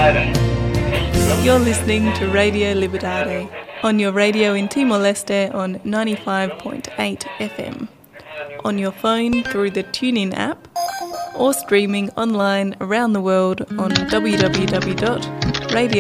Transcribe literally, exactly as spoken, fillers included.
You're listening to Radio Libertad on your radio in Timor-Leste on ninety-five point eight F M, on your phone through the TuneIn app, or streaming online around the world on w w w dot radio